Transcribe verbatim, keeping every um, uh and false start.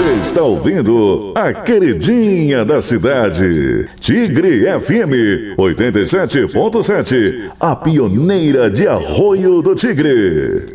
Você está ouvindo a queridinha da cidade, Tigre F M oitenta e sete ponto sete, a pioneira de Arroio do Tigre.